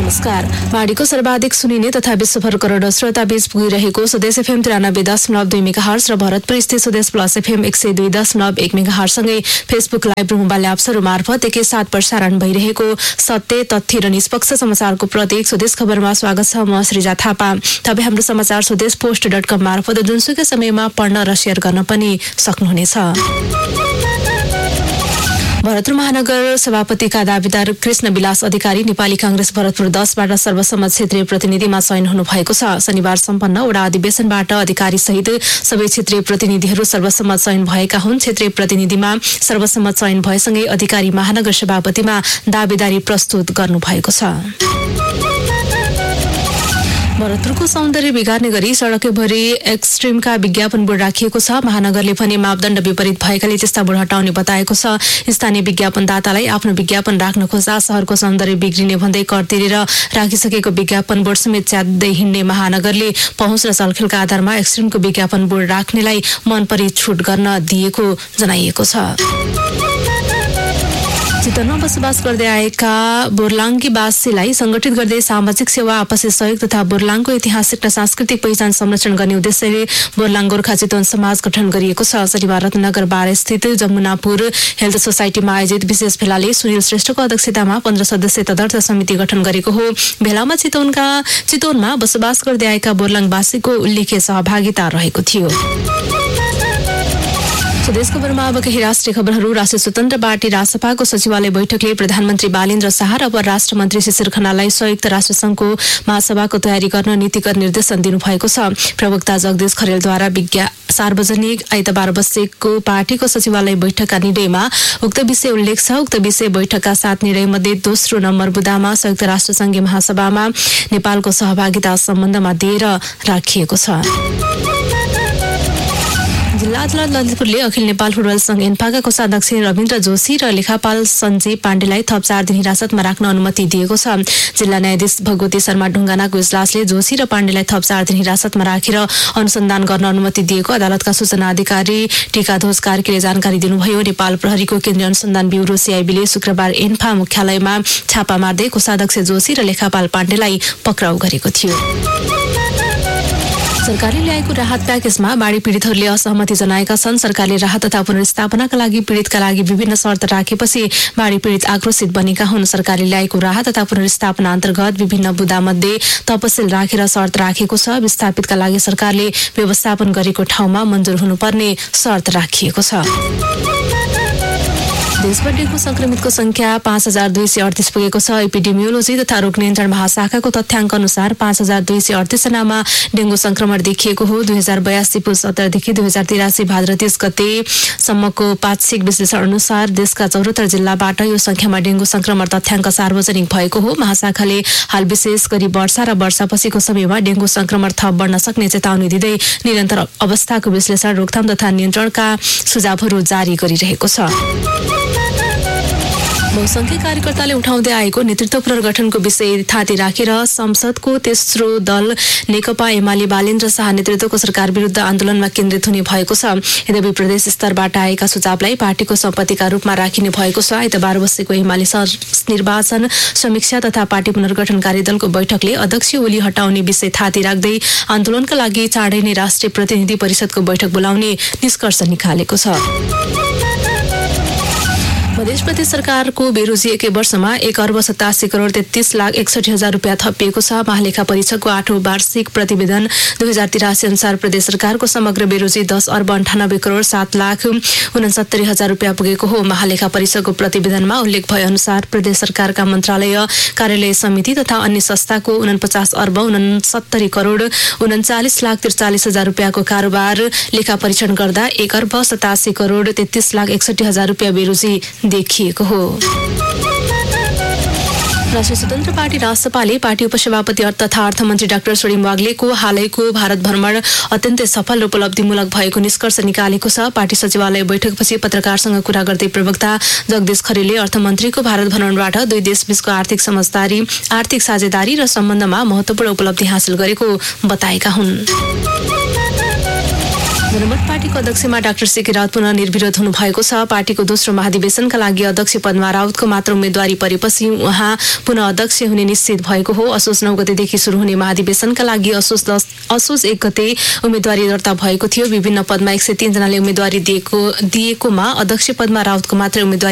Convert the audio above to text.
नमस्कार। बाढीको सर्वाधिक सुनिने तथा विश्वभर करोडौं श्रोता बीच पुगिरहेको स्वदेश एफएम 93.2 मेगाहर्ज र भरतपुर स्थित स्वदेश प्लस एफएम 102.1 मेगाहर्ज सँगै फेसबुक लाइभ र मोबाइल एप्सहरू मार्फत एकैसाथ प्रसारण भइरहेको सत्य, तथ्य र निष्पक्ष समाचारको प्रतीक स्वदेश खबरमा स्वागत छ। म श्रीजा थापा। तपाईँ हाम्रो समाचार स्वदेश पोस्ट.com मार्फत जुनसुकै समयमा पढ्न र शेयर गर्न पनि सक्नुहुनेछ। भरतपुर महानगर सभापतिका दावेदार कृष्ण विलास अधिकारी नेपाली कांग्रेस भरतपुर 10बाट सर्वसम्मत क्षेत्रीय प्रतिनिधिमा चयन हुनु भएको छ। शनिबार सम्पन्न वडा अधिवेशनबाट अधिकारी सहित सबै क्षेत्रीय प्रतिनिधिहरू सर्वसम्मत चयन भएका हुन्। क्षेत्रीय प्रतिनिधिमा सर्वसम्मत चयन भएसँगै अधिकारी महानगर सभापतिमा दावेदारी प्रस्तुत गर्नु भएको छ। भरतपुरको सौन्दर्य बिगार्ने गरी सडकैभरि एक्सट्रिमका विज्ञापन बोर्ड राखिएको छ। महानगरले भने मापदण्ड विपरीत भएकाले त्यस्ता बोर्ड हटाउने बताएको छ। स्थानीय विज्ञापनदातालाई आफ्नो विज्ञापन राख्न खोज्दा शहरको सौन्दर्य बिग्रिने भन्दै कर तिरेर राखिसकेको विज्ञापन बोर्ड समेत च्यात्दै हिँड्ने महानगरले पहुँच र चलखेलका आधारमा एक्सट्रिमको विज्ञापन बोर्ड राख्नेलाई मनपरी छुट गर्न दिएको जनाइएको छ। चितवनमा बसोबास गर्दै आएका बोर्लाङ्गीवासीलाई संगठित गर्दै सामाजिक सेवा, आपसी सहयोग तथा बोर्लाङको ऐतिहासिक र सांस्कृतिक पहिचान संरक्षण गर्ने उद्देश्यले बोर्लाङ गोर्खा चितवन समाज गठन गरिएको छ। शनिबार रत्नगर 12 स्थित जमुनापुर हेल्थ सोसाइटीमा आयोजित विशेष भेलाले सुनिल श्रेष्ठको अध्यक्षतामा 15 सदस्यीय तदर्थ समिति गठन गरेको हो। भेलामा चितवनमा बसोबास गर्दै आएका बोर्लाङवासीको उल्लेख्य सहभागिता रहेको थियो। स्वदेश खबरमा अब केही राष्ट्रिय खबरहरू। राष्ट्रिय स्वतन्त्र पार्टी रासपाको सचिवालय बैठकले प्रधानमन्त्री बालेन्द्र शाह र परराष्ट्र मन्त्री शिशिर खनाललाई संयुक्त राष्ट्र संघको महासभाको तयारी गर्न नीतिगत निर्देशन दिनुभएको छ। प्रवक्ता जगदीश खरेलद्वारा सार्वजनिक आइतबार बसेको पार्टीको सचिवालय बैठकका निर्णयमा उक्त विषय उल्लेख छ। उक्त विषय बैठकका 7 निर्णयमध्ये दोस्रो नम्बर बुदामा संयुक्त राष्ट्र संघीय महासभामा नेपालको सहभागिता सम्बन्धमा दिएर राखिएको छ। जिल्ला अदालत ललितपुरले अखिल नेपाल फुटबल संघ एन्फाका कोषाध्यक्ष रविन्द्र जोशी र लेखापाल सञ्जीव पाण्डेलाई थप 4 दिन हिरासतमा राख्न अनुमति दिएको छ। जिल्ला न्यायाधीश भगवती शर्मा ढुङ्गानाको इजलासले जोशी र पाण्डेलाई थप 4 दिन हिरासतमा राखेर अनुसन्धान गर्न अनुमति दिएको अदालतका सूचना अधिकारी टीकाध्वज कार्कीले जानकारी दिनुभयो। नेपाल प्रहरीको केन्द्रीय अनुसन्धान ब्युरो सीआईबीले शुक्रबार एन्फा मुख्यालयमा छापा मार्दै कोषाध्यक्ष जोशी र लेखापाल पाण्डेलाई पक्राउ गरेको थियो। सरकारले ल्याएको राहत प्याकेजमा बाढी पीडितहरूले असहमति जनाएका छन्। सरकारले राहत तथा पुनर्स्थापनाका लागि पीडितका लागि विभिन्न शर्त राखेपछि बाढी पीडित आक्रोशित बनेका हुन्। सरकारले ल्याएको राहत तथा पुनर्स्थापना अन्तर्गत विभिन्न बुदामध्ये तपसिल राखेर शर्त राखेको छ। विस्थापितका लागि सरकारले व्यवस्थापन गरेको ठाउँमा मन्जुर हुनुपर्ने शर्त राखिएको छ। देशभर डेंगू संक्रमितको संख्या 5238 पुगेको छ। एपिडेमियोलोजी तथा रोग नियन्त्रण महाशाखाको तथ्याङ्क अनुसार 5238 जनामा डेंगू संक्रमण देखिएको हो। 2082 पुस 17 देखि 2083 भाद्र 30 गते सम्मको पाक्षिक विश्लेषण अनुसार देशका 74 जिल्लाबाट यो संख्यामा डेंगू संक्रमण तथ्याङ्क सार्वजनिक भएको हो। महाशाखाले हाल विशेष गरी वर्षा र वर्षापछिको समयमा डेंगू संक्रमण थप बढ्न सक्ने चेतावनी दिँदै निरन्तर अवस्थाको विश्लेषण, रोकथाम तथा नियन्त्रणका सुझावहरू जारी गरिरहेको छ। बहुसंख्यक कार्यकर्ताले उठाउँदै आएको नेतृत्व पुनर्गठनको विषय थाती राखेर संसदको तेस्रो दल नेकपा एमाले बालेन्द्र शाह नेतृत्वको सरकार विरुद्ध आन्दोलनमा केन्द्रित हुने भएको छ। यद्यपि प्रदेश स्तरबाट आएका सुझावलाई पार्टीको सम्पत्तिका रूपमा राखिने भएको छ। आइतबार बसेको एमाले निर्वाचन समीक्षा तथा पार्टी पुनर्गठन कार्यदलको बैठकले अध्यक्ष ओली हटाउने विषय थाती राख्दै आन्दोलनका लागि चाँडै नै राष्ट्रिय प्रतिनिधि परिषदको बैठक बोलाउने निष्कर्ष निकालेको छ। मध्य प्रदेश सरकारको बेरोजी एकै वर्षमा 1,87,33,61,000 रुपियाँ थपिएको छ। महालेखा परीक्षकको 8औं वार्षिक प्रतिवेदन 2083 अनुसार प्रदेश सरकारको समग्र बेरोजी 10,98,07,69,000 रुपियाँ पुगेको हो। महालेखा परीक्षकको प्रतिवेदनमा उल्लेख भए अनुसार प्रदेश सरकारका मन्त्रालय, कार्यालय समिति तथा अन्य संस्थाको 49,69,39,39,43,43,000 रुपियाँको कारोबार लेखा परीक्षण गर्दा 1,87,33,61,000 रुपियाँ बेरोजी देखिएको हो। राष्ट्रिय स्वतन्त्र पार्टी रासपाले पार्टी उपसभापति तथा अर्थमन्त्री डाक्टर सोडिम वाग्लेको हालैको भारत भ्रमण अत्यन्तै सफल र उपलब्धिमूलक भएको निष्कर्ष निकालेको छ। पार्टी सचिवालय बैठकपछि पत्रकारसँग कुरा गर्दै प्रवक्ता जगदीश खरेलले अर्थमन्त्रीको भारत भ्रमणबाट दुई देशबीचको आर्थिक समझदारी, आर्थिक साझेदारी र सम्बन्धमा महत्त्वपूर्ण उपलब्धि हासिल गरेको बताएका हुन्। जनमत पार्टीको अध्यक्षमा डाक्टर सीके राउत पुनः निर्विरोध हुनु भएको छ। पार्टीको दोस्रो महाधिवेशनका लागि अध्यक्ष पदमा राउतको मात्र उम्मेदवारी परेपछि उहाँ पुनः अध्यक्ष हुने निश्चित भएको हो। असोज 9 गतेदेखि सुरु हुने महाधिवेशनका लागि असोज 1 गते उम्मेदवारी दर्ता भएको थियो। विभिन्न पदमा 103 जनाले उम्मेदवारी दिएकोमा अध्यक्ष पदमा राउतको मात्र उम्मेदवारी